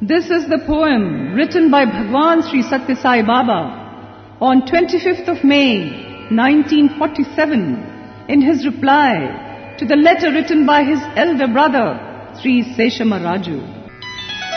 This is the poem written by Bhagwan Sri Satya Sai Baba on 25th of May, 1947, in his reply to the letter written by his elder brother, Sri Seshama Raju.